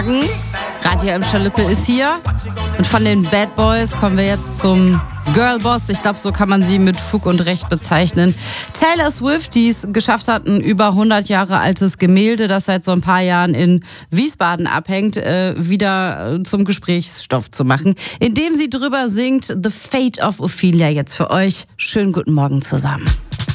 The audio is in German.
Radio M. Schalippe ist hier. Und von den Bad Boys kommen wir jetzt zum Girlboss. Ich glaube, so kann man sie mit Fug und Recht bezeichnen. Taylor Swift, die es geschafft hat, ein über 100 Jahre altes Gemälde, das seit so ein paar Jahren in Wiesbaden abhängt, wieder zum Gesprächsstoff zu machen, indem sie drüber singt. The Fate of Ophelia jetzt für euch. Schönen guten Morgen zusammen.